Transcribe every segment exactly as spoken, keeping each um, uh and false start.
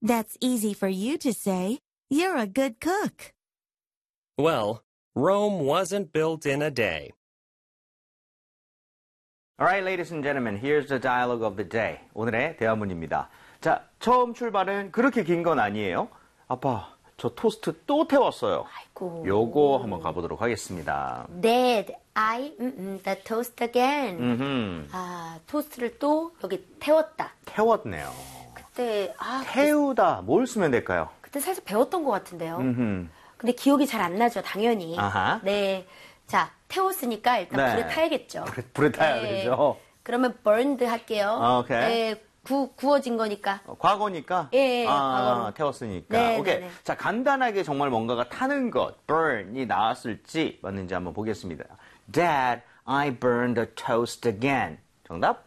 That's easy for you to say. You're a good cook. Well, Rome wasn't built in a day. Alright, ladies and gentlemen, here's the dialogue of the day. 오늘의 대화문입니다. 자, 처음 출발은 그렇게 긴 건 아니에요. 아빠, 저 토스트 또 태웠어요. 아이고. 요거 한번 가보도록 하겠습니다. Did I mm, mm, the toast again? 음흠. 아, 토스트를 또 여기 태웠다. 태웠네요. 그때 아, 태우다, 뭘 쓰면 될까요? 그때 살짝 배웠던 것 같은데요. 음흠. 근데 기억이 잘 안 나죠, 당연히. 아하. 네, 자 태웠으니까 일단 네. 불에 타야겠죠. 불에, 불에 타야 네. 되죠. 그러면 burned 할게요. 오케이. 네, 구, 구워진 거니까. 어, 과거니까? 예, 예, 아, 과거로. 태웠으니까. 네, 오케이. 네, 네. 자, 간단하게 정말 뭔가가 타는 것, burn이 나왔을지 맞는지 한번 보겠습니다. Dad, I burned the toast again. 정답?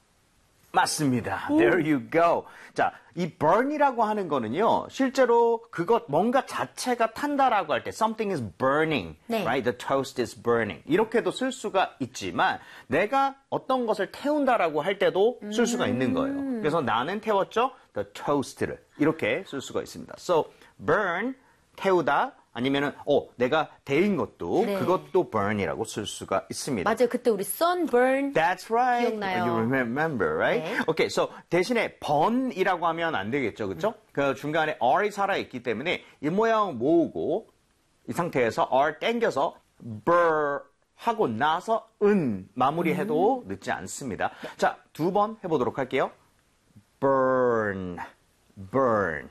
맞습니다. 오. There you go. 자, 이 burn이라고 하는 거는요, 실제로 그것, 뭔가 자체가 탄다라고 할 때, something is burning, 네. right? The toast is burning. 이렇게도 쓸 수가 있지만, 내가 어떤 것을 태운다라고 할 때도 쓸 수가 있는 거예요. 그래서 나는 태웠죠? The toast를. 이렇게 쓸 수가 있습니다. So, burn, 태우다, 아니면은, 어, 내가 데인 것도, 네. 그것도 burn이라고 쓸 수가 있습니다. 맞아요. 그때 우리 sunburn. That's right. 기억나요. You remember, right? 네. Okay, so 대신에 번이라고 하면 안 되겠죠, 그렇죠? 그 중간에 r이 살아 있기 때문에 이 모양 모으고 이 상태에서 r 땡겨서 burr 하고 나서 은 마무리해도 음. 늦지 않습니다. 자, 두 번 해보도록 할게요. burn, burn.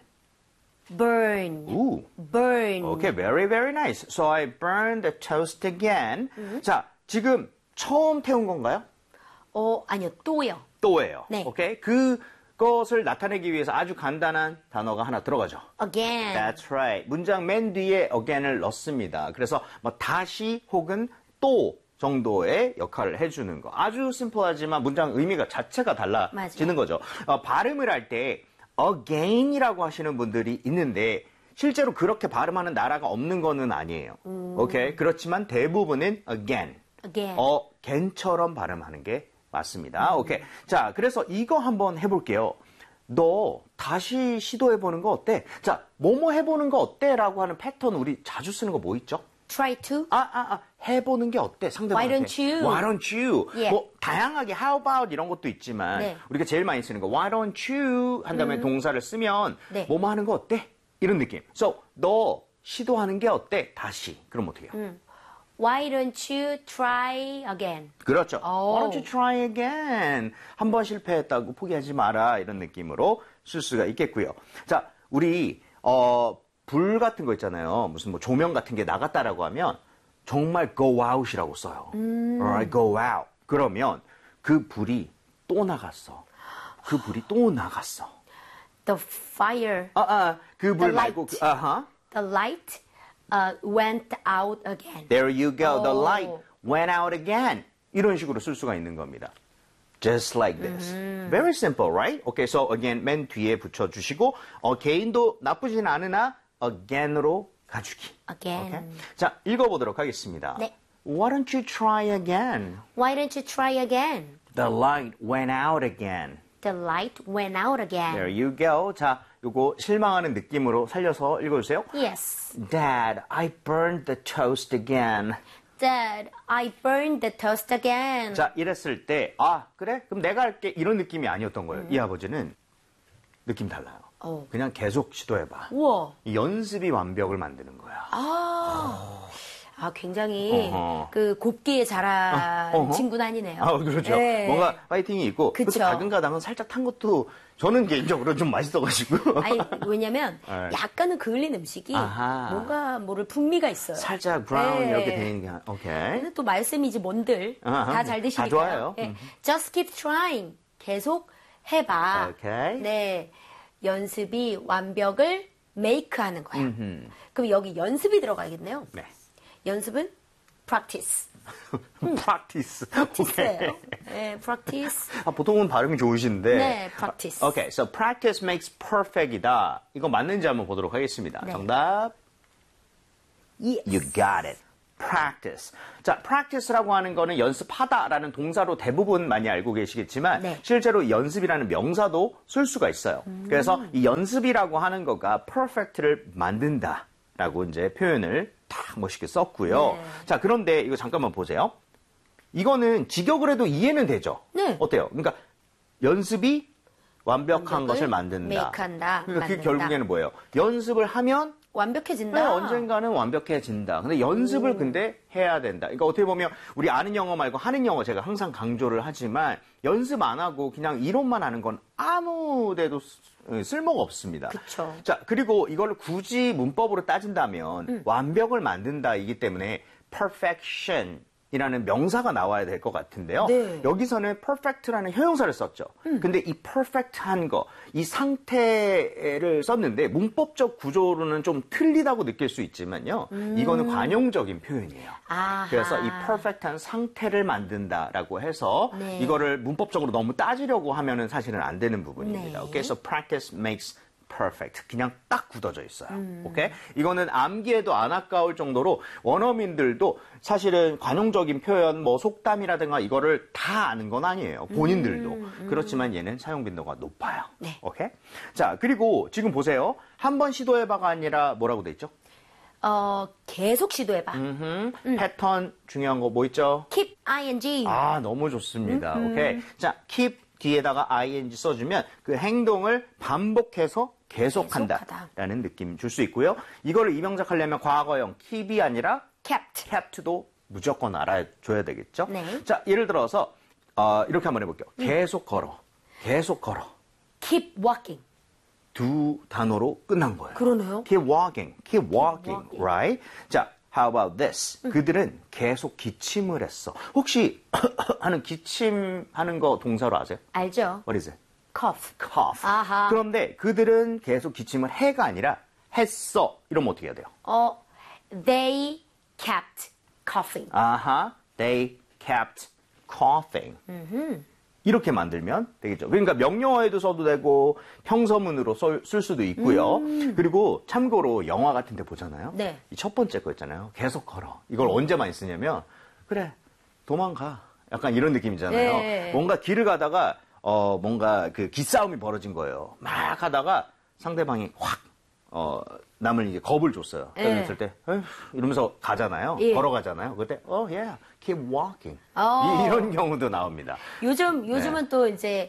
burn. 우. burn. Okay, very, very nice. So I burned the toast again. 음. 자, 지금 처음 태운 건가요? 어, 아니요. 또요. 또예요. 네. 오케이? 그것을 나타내기 위해서 아주 간단한 단어가 하나 들어가죠. again. That's right. 문장 맨 뒤에 again을 넣습니다. 그래서 뭐 다시 혹은 또 정도의 역할을 해주는 거. 아주 심플하지만 문장 의미가 자체가 달라지는 맞아요. 거죠. 어, 발음을 할 때 again이라고 하시는 분들이 있는데 실제로 그렇게 발음하는 나라가 없는 거는 아니에요. 음. 오케이? 그렇지만 대부분은 again. again. again처럼 발음하는 게 맞습니다. 음. 오케이. 자, 그래서 이거 한번 해볼게요. 너 다시 시도해보는 거 어때? 자, 뭐뭐 해보는 거 어때? 라고 하는 패턴 우리 자주 쓰는 거 뭐 있죠? try to. 아, 아, 아, 해보는 게 어때? 상대방한테. Why don't you? Why don't you? Yeah. 뭐, 다양하게 how about 이런 것도 있지만, 네. 우리가 제일 많이 쓰는 거, why don't you? 한 다음에 음. 동사를 쓰면, 네. 뭐뭐 하는 거 어때? 이런 느낌. So, 너 시도하는 게 어때? 다시. 그럼 어떻게 해요? 음. Why don't you try again? 그렇죠. 오. Why don't you try again? 한 번 실패했다고 포기하지 마라. 이런 느낌으로 쓸 수가 있겠고요. 자, 우리 어, 불 같은 거 있잖아요. 무슨 뭐 조명 같은 게 나갔다라고 하면 정말 go out이라고 써요. 음. Alright, go out. 그러면 그 불이 또 나갔어. 그 불이 또 나갔어. The fire. 아, 아, 그 불 The 말고, light. 그, 아하. The light uh, went out again. There you go. The 오. light went out again. 이런 식으로 쓸 수가 있는 겁니다. Just like this. Very simple, right? Okay, so again, 맨 뒤에 붙여주시고, 어, 개인도 나쁘진 않으나, again으로 가주기. Again. Okay? 자, 읽어보도록 하겠습니다. 네. Why don't you try again? Why don't you try again? The light went out again. The light went out again. There you go. 자, 요거 실망하는 느낌으로 살려서 읽어주세요. Yes. Dad, I burned the toast again. Dad, I burned the toast again. 자, 이랬을 때, 아, 그래? 그럼 내가 할게. 이런 느낌이 아니었던 거예요. 이 아버지는 느낌 달라요. 어. 그냥 계속 시도해봐. 우와. 이 연습이 완벽을 만드는 거야. 아, 아 굉장히 어허. 그 곱게 자란 어허. 친구는 아니네요. 아, 그렇죠. 네. 뭔가 파이팅이 있고, 그 그쵸. 가끔가다가 살짝 탄 것도 저는 개인적으로 좀 맛있어가지고. 아니, 왜냐면 네. 약간은 그을린 음식이 아하. 뭔가 모를 풍미가 있어요. 살짝 브라운 네. 이렇게 되니까, 오케이. 근데 또 말씀이지 뭔들 아하, 다 잘 다 드시니까요. 좋아요. 네. 음. Just keep trying. 계속 해봐. 오케이. 네, 연습이 완벽을 make하는 거야. 음흠. 그럼 여기 연습이 들어가겠네요. 네. 연습은 practice. practice. practice예요. 네, practice. 아, 보통은 발음이 좋으신데. 네, practice. 오케이, so practice makes perfect이다. 이거 맞는지 한번 보도록 하겠습니다. 네. 정답. Yes. You got it. practice. 자, practice라고 하는 거는 연습하다라는 동사로 대부분 많이 알고 계시겠지만 네. 실제로 연습이라는 명사도 쓸 수가 있어요. 음. 그래서 이 연습이라고 하는 거가 perfect를 만든다라고 이제 표현을 딱 멋있게 썼고요. 네. 자, 그런데 이거 잠깐만 보세요. 이거는 직역을 해도 이해는 되죠? 네. 어때요? 그러니까 연습이 완벽한 완벽을 것을 만든다. make한다, 그러니까 그게 만든다. 결국에는 뭐예요? 연습을 하면 완벽해진다. 네, 언젠가는 완벽해진다. 근데 연습을 오. 근데 해야 된다. 그러니까 어떻게 보면 우리 아는 영어 말고 하는 영어 제가 항상 강조를 하지만 연습 안 하고 그냥 이론만 하는 건 아무 데도 쓰- 쓸모가 없습니다. 그쵸. 자, 그리고 이걸 굳이 문법으로 따진다면 음. 완벽을 만든다이기 때문에 perfection 이라는 명사가 나와야 될 것 같은데요. 네. 여기서는 perfect라는 형용사를 썼죠. 음. 근데 이 perfect한 거, 이 상태를 썼는데 문법적 구조로는 좀 틀리다고 느낄 수 있지만요. 이거는 관용적인 표현이에요. 음. 아하. 그래서 이 perfect한 상태를 만든다라고 해서 네. 이거를 문법적으로 너무 따지려고 하면은 사실은 안 되는 부분입니다. 네. 오케이, so practice makes perfect. 그냥 딱 굳어져 있어요. 음. 오케이? 이거는 암기해도 안 아까울 정도로 원어민들도 사실은 관용적인 표현, 뭐 속담이라든가 이거를 다 아는 건 아니에요. 본인들도. 음, 그렇지만 얘는 사용 빈도가 높아요. 네. 오케이? 자, 그리고 지금 보세요. 한 번 시도해봐가 아니라 뭐라고 돼 있죠? 어, 계속 시도해봐. 음흠. 패턴 중요한 거 뭐 있죠? keep ing. 아, 너무 좋습니다. 오케이. 자, keep 뒤에다가 ing 써주면 그 행동을 반복해서 계속한다. 계속하다. 라는 느낌 줄 수 있고요. 이거를 이명작하려면 과거형 keep이 아니라 kept. kept도 무조건 알아줘야 되겠죠. 네. 자, 예를 들어서 어, 이렇게 한번 해볼게요. 계속 걸어. 계속 걸어. keep walking. 두 단어로 끝난 거예요. 그러네요. Keep walking, keep walking, walking. right? 자, how about this? 그들은 계속 기침을 했어. 혹시 하는 기침하는 거 동사로 아세요? 알죠? What is it? cough. Cough. 아하. 그런데 그들은 계속 기침을 해가 아니라 했어. 이러면 어떻게 해야 돼요? 어, they kept coughing. 아하, they kept coughing. 이렇게 만들면 되겠죠. 그러니까 명령어에도 써도 되고 평서문으로 써- 쓸 수도 있고요. 그리고 참고로 영화 같은 데 보잖아요. 네. 이 첫 번째 거 있잖아요. 계속 걸어. 이걸 언제 많이 쓰냐면 그래 도망가. 약간 이런 느낌이잖아요. 네. 뭔가 길을 가다가 어 뭔가 그 기싸움이 벌어진 거예요. 막 하다가 상대방이 확 어, 남을 이제 겁을 줬어요. 네. 그랬을 때, 에휴, 이러면서 가잖아요. 예. 걸어가잖아요. 그때, oh yeah, keep walking. 어. 이, 이런 경우도 나옵니다. 요즘, 요즘은 또 이제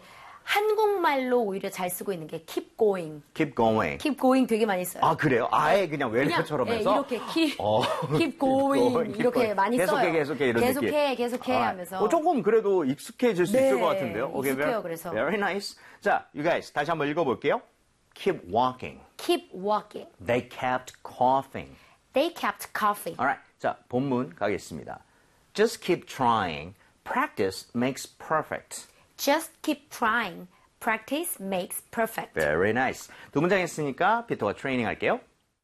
한국말로 오히려 잘 쓰고 있는 게 keep going. Keep going. keep going 되게 많이 써요. 아, 그래요? 아예 그냥 외래어처럼 그냥, 해서? 예, 이렇게 keep, 어. keep going keep 이렇게 going. 많이 계속해, 써요. 계속해, 이런 계속해, 느낌. 계속해 아, 하면서. 어, 조금 그래도 익숙해질 수 네, 있을 것 같은데요. 오케이, 익숙해요, very, 그래서. Very nice. 자, you guys, 다시 한번 읽어볼게요. Keep walking. keep walking. They kept coughing. They kept coughing. Alright. 자, 본문 가겠습니다. Just keep trying. Practice makes perfect. Just keep trying. Practice makes perfect. Very nice. 두 문장 했으니까 피터가 트레이닝 할게요.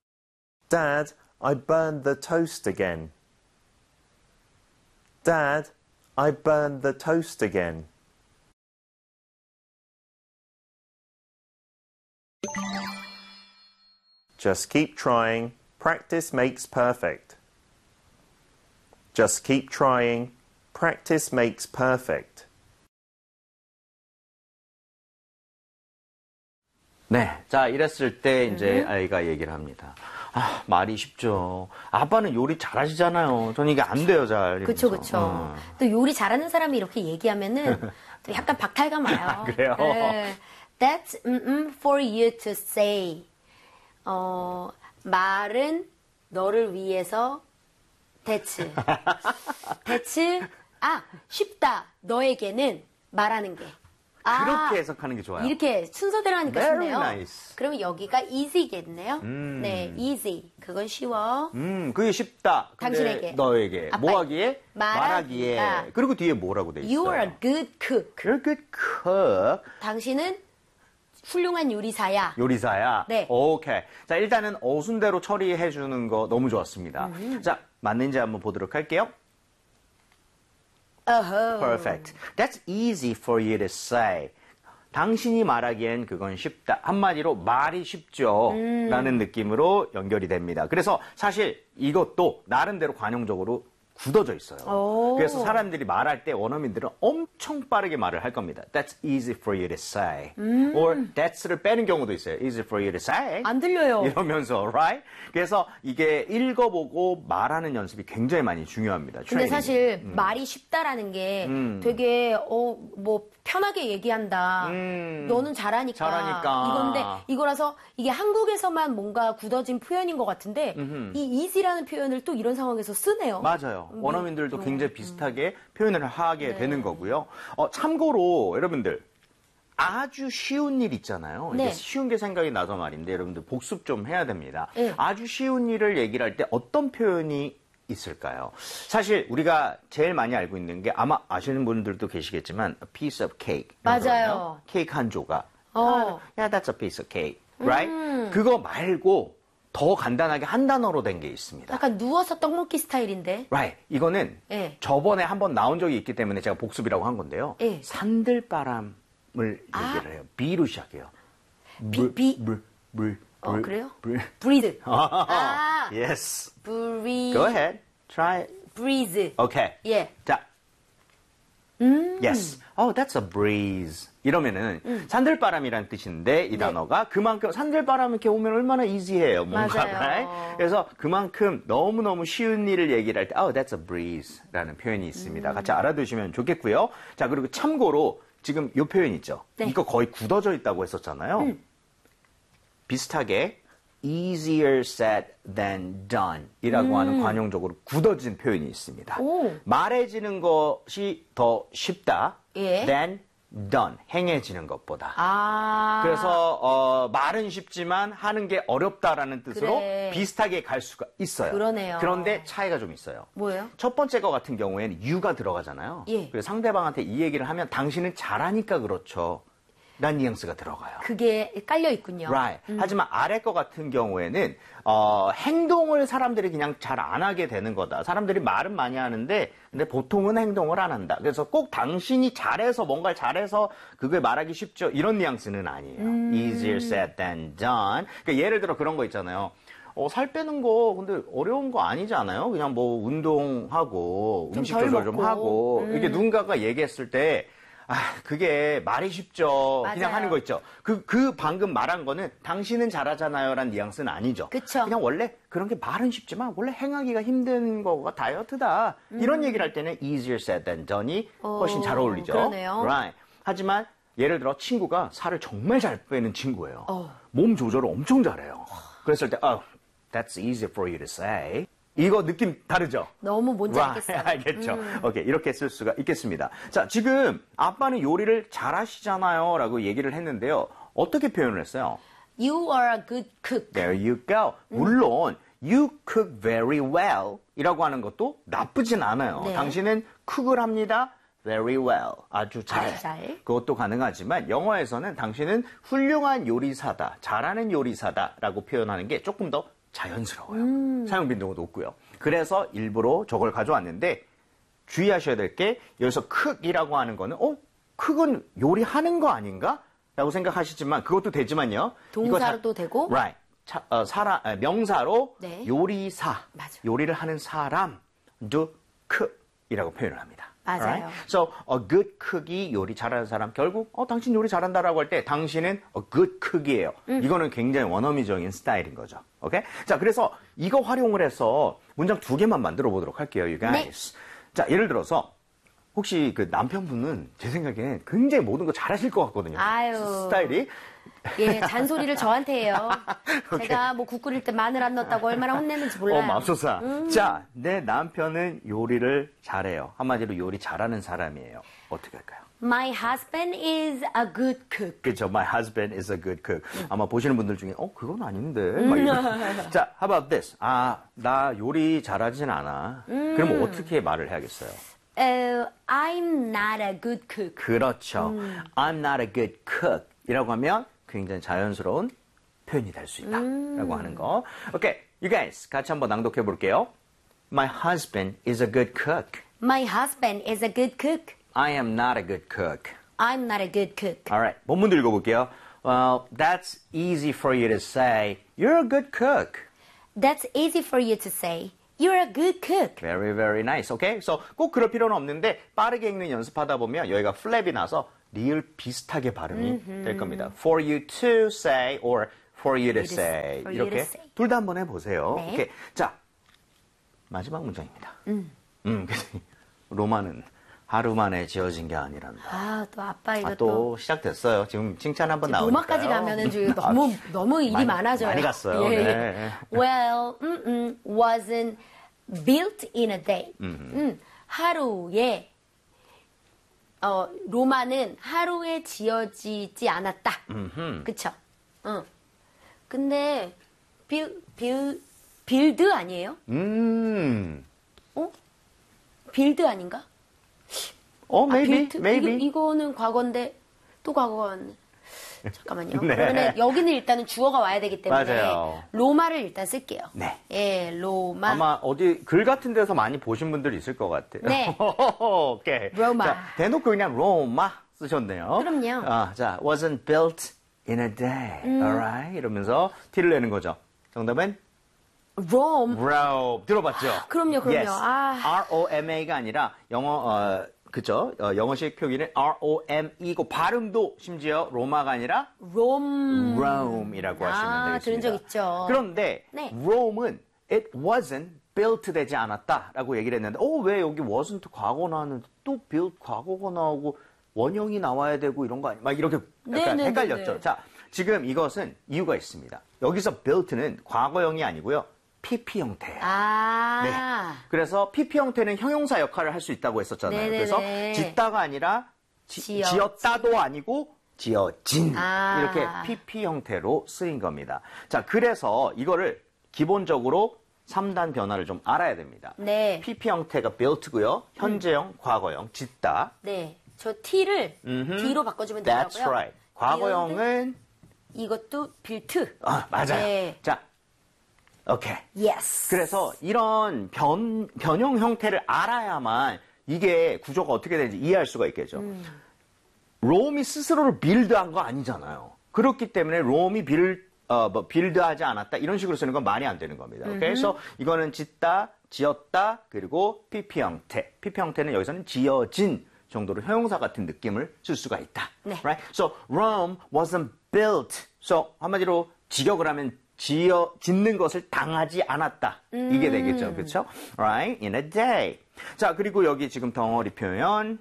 Dad, I burned the toast again. Dad, I burned the toast again. Just keep trying. Practice makes perfect. Just keep trying. Practice makes perfect. 네. 자, 이랬을 때 이제 아이가 얘기를 합니다. 아, 말이 쉽죠. 아빠는 요리 잘하시잖아요. 저는 이게 안 돼요, 잘. 그쵸, 이러면서. 그쵸. 어. 또 요리 잘하는 사람이 이렇게 얘기하면은 또 약간 박탈감 와요. 그래요? 네. That's mm, mm, for you to say. 어, 말은 너를 위해서 대츠. 대츠, 아, 쉽다. 너에게는 말하는 게. 아, 그렇게 해석하는 게 좋아요. 이렇게 순서대로 하니까 Very 쉽네요. nice. 그러면 여기가 easy겠네요. 네, easy. 그건 쉬워. 음, 그게 쉽다. 근데 당신에게. 너에게. 아빠, 뭐 하기에? 말하기에. 말하기에. 그리고 뒤에 뭐라고 돼 있어요? You are a good cook. You're a good cook. 당신은 훌륭한 요리사야. 요리사야? 네. 오케이. 자, 일단은 어순대로 처리해 주는 거 너무 좋았습니다. 음. 자, 맞는지 한번 보도록 할게요. 어허. Perfect. That's easy for you to say. 당신이 말하기엔 그건 쉽다. 한마디로 말이 쉽죠. 음. 라는 느낌으로 연결이 됩니다. 그래서 사실 이것도 나름대로 관용적으로 굳어져 있어요. 오. 그래서 사람들이 말할 때 원어민들은 엄청 빠르게 말을 할 겁니다. That's easy for you to say. 음. or that's를 빼는 경우도 있어요. Easy for you to say. 안 들려요. 이러면서, right? 그래서 이게 읽어보고 말하는 연습이 굉장히 많이 중요합니다. 근데 트레이닝이. 사실 말이 쉽다라는 게 음. 되게 어 뭐 편하게 얘기한다. 음. 너는 잘하니까. 잘하니까. 이건데 이거라서 이게 한국에서만 뭔가 굳어진 표현인 것 같은데 이 easy라는 표현을 또 이런 상황에서 쓰네요. 맞아요. 음, 원어민들도 굉장히 비슷하게 표현을 하게 네. 되는 거고요. 어, 참고로 여러분들 아주 쉬운 일 있잖아요. 네. 이게 쉬운 게 생각이 나서 말인데 여러분들 복습 좀 해야 됩니다. 네. 아주 쉬운 일을 얘기를 할 때 어떤 표현이 있을까요? 사실 우리가 제일 많이 알고 있는 게 아마 아시는 분들도 계시겠지만 a piece of cake. 맞아요. 케이크 한 조각. 어. Yeah, that's a piece of cake. Right? 음. 그거 말고 더 간단하게 한 단어로 된 게 있습니다. 약간 누워서 떡 먹기 스타일인데. Right. 이거는 네. 저번에 한번 나온 적이 있기 때문에 제가 복습이라고 한 건데요. 네. 산들바람을 아. 얘기를 해요. B로 시작해요. 비- 비- 물, 물, 어, 물, 그래요? 물. breathe. 아. Yes. breathe. Go ahead. Try. breathe. Okay. 예. 자. 음. Yes. Oh, that's a breeze. 이러면은 산들바람이라는 뜻인데 이 네. 단어가 그만큼 산들바람 이렇게 오면 얼마나 easy해요. 뭔가. 맞아요. right? 그래서 그만큼 너무너무 쉬운 일을 얘기를 할 때 oh, that's a breeze라는 표현이 있습니다. 음. 같이 알아두시면 좋겠고요. 자, 그리고 참고로 지금 이 표현 있죠. 네. 이거 거의 굳어져 있다고 했었잖아요. 음. 비슷하게 easier said than done 이라고 하는 관용적으로 굳어진 표현이 있습니다. 음. 오. 말해지는 것이 더 쉽다 예. than done, 행해지는 것보다. 아. 그래서 어, 말은 쉽지만 하는 게 어렵다라는 뜻으로 그래. 비슷하게 갈 수가 있어요. 그러네요. 그런데 차이가 좀 있어요. 뭐예요? 첫 번째 거 같은 경우에는 you가 들어가잖아요. 예. 그래서 상대방한테 이 얘기를 하면 당신은 잘하니까 그렇죠. 란 뉘앙스가 들어가요. 그게 깔려 있군요. Right. 하지만 아래 거 같은 경우에는 어, 행동을 사람들이 그냥 잘 안 하게 되는 거다. 사람들이 말은 많이 하는데 근데 보통은 행동을 안 한다. 그래서 꼭 당신이 잘해서 뭔가를 잘해서 그걸 말하기 쉽죠. 이런 뉘앙스는 아니에요. Easier said than done. 그러니까 예를 들어 그런 거 있잖아요. 어, 살 빼는 거 근데 어려운 거 아니지 않아요? 그냥 뭐 운동하고 좀 음식 덜 조절 좀 먹고. 하고 음. 이렇게 누군가가 얘기했을 때 아, 그게 말이 쉽죠. 그냥 맞아요. 하는 거 있죠. 그, 그 방금 말한 거는 당신은 잘하잖아요. 라는 뉘앙스는 아니죠. 그쵸. 그냥 원래 그런 게 말은 쉽지만 원래 행하기가 힘든 거가 다이어트다. 이런 얘기를 할 때는 easier said than done이 훨씬 어, 잘 어울리죠. 그러네요. Right. 하지만 예를 들어 친구가 살을 정말 잘 빼는 친구예요. 어. 몸 조절을 엄청 잘해요. 그랬을 때, oh, that's easy for you to say. 이거 느낌 다르죠? 너무 뭔지 Right. 알겠어요. 알겠죠. 오케이. 이렇게 쓸 수가 있겠습니다. 자, 지금 아빠는 요리를 잘하시잖아요. 라고 얘기를 했는데요. 어떻게 표현을 했어요? You are a good cook. There you go. 물론, you cook very well. 이라고 하는 것도 나쁘진 않아요. 네. 당신은 쿡을 합니다. very well. 아주 잘. 아주 잘. 그것도 가능하지만 영어에서는 당신은 훌륭한 요리사다. 잘하는 요리사다. 라고 표현하는 게 조금 더 자연스러워요. 사용 빈도가 높고요. 그래서 일부러 저걸 가져왔는데 주의하셔야 될 게 여기서 cook이라고 하는 거는 어? cook은 요리하는 거 아닌가? 라고 생각하시지만 그것도 되지만요. 이거 동사로도 되고. right. 차, 어, 사람, 아, 명사로 네. 요리사, 맞아. 요리를 하는 사람도 cook이라고 표현을 합니다. 맞아요. Alright? So a good cook이 요리 잘하는 사람 결국 어 당신 요리 잘한다라고 할 때 당신은 a good cook이에요. 음. 이거는 굉장히 원어민적인 스타일인 거죠. 오케이? 자, 그래서 이거 활용을 해서 문장 두 개만 만들어 보도록 할게요, you guys. 자, 예를 들어서 혹시 그 남편분은 제 생각에는 굉장히 모든 거 잘하실 것 같거든요. 아유. 스타일이. 예, 잔소리를 저한테 해요. 제가 뭐 국 끓일 때 마늘 안 넣었다고 얼마나 혼냈는지 몰라요. 어, 맙소사. 음. 자, 내 남편은 요리를 잘해요. 한마디로 요리 잘하는 사람이에요. 어떻게 할까요? My husband is a good cook. 그렇죠. My husband is a good cook. 아마 보시는 분들 중에 어 그건 아닌데. 막 이런. 자, how about this? 아, 나 요리 잘하진 않아. 그럼 어떻게 말을 해야겠어요? Uh, I'm not a good cook. 그렇죠. I'm not a good cook. 이라고 하면 굉장히 자연스러운 표현이 될 수 있다. 라고 하는 거. 오케이. You guys, 같이 한번 낭독해 볼게요. My husband is a good cook. My husband is a good cook. I am not a good cook. I'm not a good cook. Alright, 본문도 읽어볼게요. Well, that's easy for you to say. You're a good cook. That's easy for you to say. You're a good cook. Very, very nice. Okay? So 꼭 그럴 필요는 없는데 빠르게 읽는 연습하다 보면 여기가 플랩이 나서 리을 비슷하게 발음이 될 겁니다. For you to say or for you to say. for you to 이렇게 say. 둘 다 한번 해보세요. 네. 오케이. 자, 마지막 문장입니다. 음. 음, 로마는 하루 만에 지어진 게 아니란다. 아, 또 아빠 이거 아, 또. 또 시작됐어요. 지금 칭찬 한번 나오니까요. 로마까지 가면은 지금 너무 너무 일이 많이, 많아져요. 많이 갔어요. 예. 네. Well, mm, mm, wasn't built in a day. 음, 하루에 어, 로마는 하루에 지어지지 않았다. 그쵸? 응. 근데 빌, 빌, 빌드 아니에요? 음. 어? 빌드 아닌가? 어, 아, maybe, 빌드? maybe. 이거, 이거는 과거인데 또 과거는 잠깐만요. 네. 그러면 여기는 일단은 주어가 와야 되기 때문에 맞아요. 로마를 일단 쓸게요. 네. 예, 로마. 아마 어디 글 같은 데서 많이 보신 분들이 있을 것 같아요. 네. 오케이. 로마. 자, 대놓고 그냥 로마 쓰셨네요. 그럼요. 아, 자, wasn't built in a day. 음. Alright. 이러면서 티를 내는 거죠. 정답은 Rome. Rome. 들어봤죠? 그럼요, 그럼요. Yes. 아. R-O-M-A가 아니라 영어 어, 그죠? 어, 영어식 표기는 R-O-M-E고 발음도 심지어 로마가 아니라 Rome. Rome이라고 아, 하시면 되겠습니다. 들은 적 있죠. 그런데 네. Rome은 it wasn't built 되지 않았다라고 얘기를 했는데 어, 왜 여기 wasn't 과거 나왔는데 또 built 과거가 나오고 원형이 나와야 되고 이런 거 아니야? 막 이렇게 약간 네네네네. 헷갈렸죠. 자, 지금 이것은 이유가 있습니다. 여기서 built는 과거형이 아니고요. 피피 형태예요. 아. 네. 그래서 피피 형태는 형용사 역할을 할 수 있다고 했었잖아요. 네네네. 그래서 짓다가 아니라 지, 지어. 지었다도 아니고 지어진 아. 이렇게 피피 형태로 쓰인 겁니다. 자, 그래서 이거를 기본적으로 삼 단 변화를 좀 알아야 됩니다. 네. 피피 형태가 built고요. 현재형, 과거형, 짓다. 네. 저 T를 음흠. D로 바꿔주면 That's 되고요. right. 과거형은 이것도 built. 아, 맞아요. 네. 자, 오케이. Yes. 그래서 이런 변, 변형 형태를 알아야만 이게 구조가 어떻게 되는지 이해할 수가 있겠죠. 음. 롬이 스스로를 빌드한 거 아니잖아요. 그렇기 때문에 롬이 빌, 어, 뭐, 빌드하지 않았다 이런 식으로 쓰는 건 말이 안 되는 겁니다. 오케이? 그래서 이거는 짓다, 지었다, 그리고 피피 형태. 피피 형태는 여기서는 지어진 정도로 형용사 같은 느낌을 쓸 수가 있다. 네. Right? So Rome wasn't built. So 한마디로 직역을 하면 지어 짓는 것을 당하지 않았다. 이게 되겠죠. 그렇죠? Right? In a day. 자, 그리고 여기 지금 덩어리 표현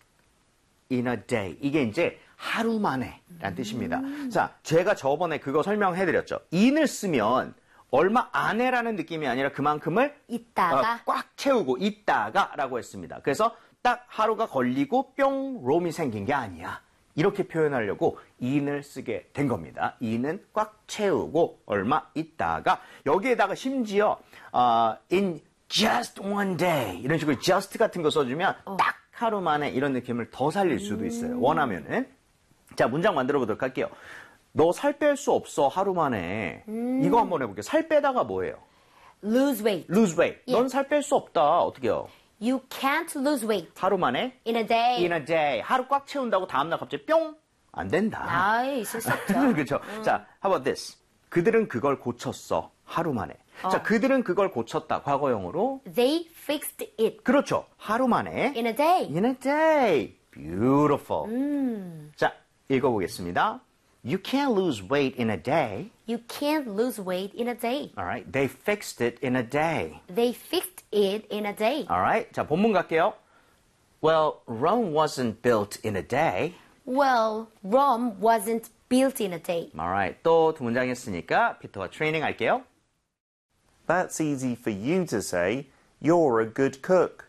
in a day. 이게 이제 하루 만에 라는 뜻입니다. 자, 제가 저번에 그거 설명해 드렸죠. in을 쓰면 얼마 안에라는 느낌이 아니라 그만큼을 있다가. 어, 꽉 채우고 있다가라고 했습니다. 그래서 딱 하루가 걸리고 뿅 롬이 생긴 게 아니야. 이렇게 표현하려고 in을 쓰게 된 겁니다. in은 꽉 채우고 얼마 있다가 여기에다가 심지어 어, in just one day 이런 식으로 just 같은 거 써주면 어. 딱 하루 만에 이런 느낌을 더 살릴 수도 있어요. 원하면은. 자, 문장 만들어 보도록 할게요. 너 살 뺄 수 없어 하루 만에. 이거 한번 해볼게요. 살 빼다가 뭐예요? lose weight. lose weight. 예. 넌 살 뺄 수 없다. 어떻게 해요? You can't lose weight 하루 만에 in a day. in a day. 하루 꽉 채운다고 다음날 갑자기 뿅! 안 된다. 아, 있을 수 없죠. 그렇죠. 자, how about this? 그들은 그걸 고쳤어. 하루 만에. 자, 그들은 그걸 고쳤다. 과거형으로. They fixed it 그렇죠. 하루 만에. in a day. In a day. Beautiful. 자, 읽어보겠습니다. You can't lose weight in a day. You can't lose weight in a day. Alright. They fixed it in a day. They fixed it in a day. Alright. 자, 본문 갈게요. Well, Rome wasn't built in a day. Well, Rome wasn't built in a day. Alright. 또 두 문장 했으니까 피터가 트레이닝 할게요. That's easy for you to say. You're a good cook.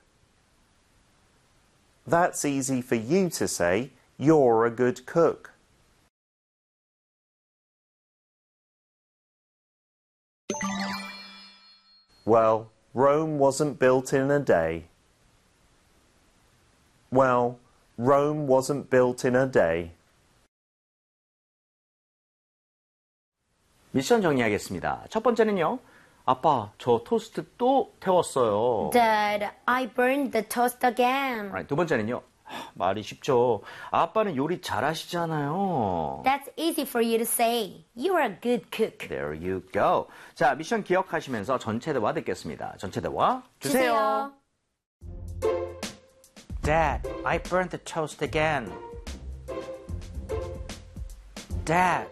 That's easy for you to say. You're a good cook. Well, Rome wasn't built in a day. Well, Rome wasn't built in a day. 미션 정리하겠습니다. 첫 번째는요. 아빠, 저 토스트 또 태웠어요. Dad, I burned the toast again. Alright, 두 번째는요. 말이 쉽죠. 아빠는 요리 잘하시잖아요. That's easy for you to say. You're a good cook. There you go. 자, 미션 기억하시면서 전체 대화 듣겠습니다. 전체 대화 주세요. Dad, I burned the toast again. Dad,